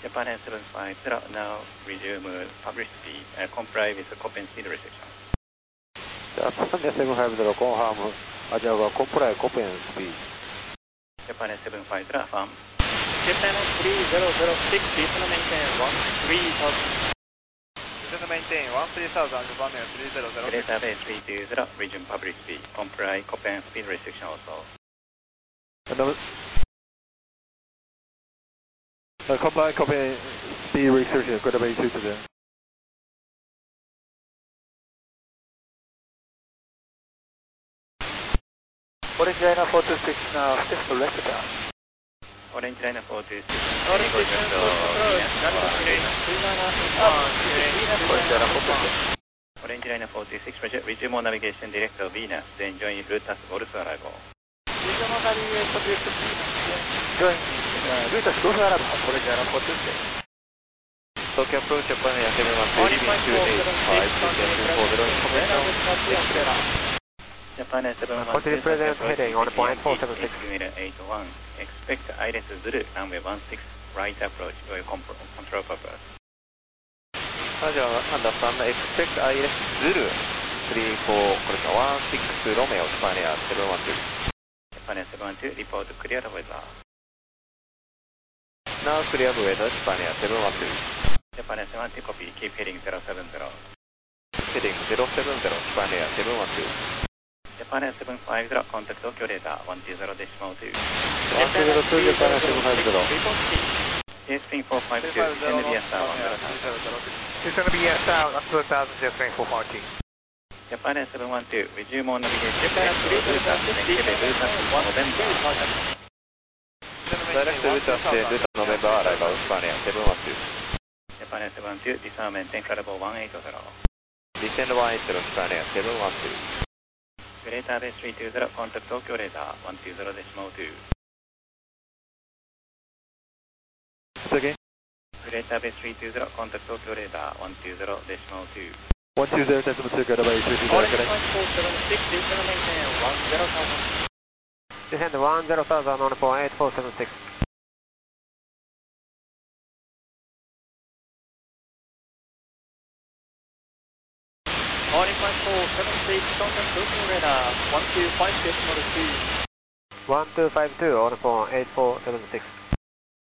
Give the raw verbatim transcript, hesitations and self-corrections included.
Japan seven five zero, now resume publicity, uh, comply with Copen speed restriction. Japan seven five zero, confirm, Ajawa, comply Copen speed. Japan seven five zero, affirm. Japan three zero zero six, descend maintain one three thousand. Descend maintain one three thousand, Japan three zero zero six. Delta base three two zero, resume public speed, comply Copen speed restriction also. Uh, comply Copen speed restriction, Greater Bay two to the. Orange Liner four two six, now six to left down. Orange Liner four two six. Orange Liner four two six. Orange Liner four two six, resume on navigation direct of Venus, then join Lutas Golf arrival. Resume on navigation direct of Venus, then join uh, Lutas Golf arrival, Orange Liner four two six. Tokyo approach Japan seven one two eight five, two four zero information. Japan seven one two, Continue present heading on point four seven six. eight one, expect I L S Zulu, runway one six, right approach for your control purpose. Roger, understand, expect I L S Zulu, three four, correct, one six, Romeo, Japan seven one two. Japan seven one two, report clear weather. Now clear weather, Japan seven one two. Japan seven one two, copy, keep heading zero seven zero. Heading zero seven zero, Japan seven one two. Japan seven five zero, contact Tokyo radar one two zero decimal two. one two zero two, Japan seven five zero. J S P four five two, send via star one zero zero. It's going to be S out, up to one thousand, J S P four five two. Japan seven one two, resume on navigation. Japan three zero zero six, November. Direct Lutas, Lutas November, arrival, Japan seven one two. Japan seven one two, disarm and tank level one eight zero. Descend one eight zero, Japan seven one two. Greater base three two zero, contact Tokyo radar one two zero decimal two. Again? Greater base three two zero, contact Tokyo radar one two zero decimal two. one two zero decimal two, Greater Bay three two zero. Orange point four seven six, descend maintain one zero thousand. Descend one zero thousand on point eight four seven six. Orange point four seven six, contact Tokyo radar one two five decimal two. one two five two on point eight four seven six.